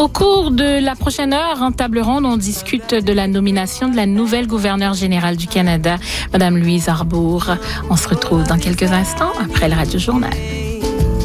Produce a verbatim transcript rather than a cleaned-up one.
Au cours de la prochaine heure, en table ronde, on discute de la nomination de la nouvelle gouverneure générale du Canada, Madame Louise Arbour. On se retrouve dans quelques instants après le Radio Journal.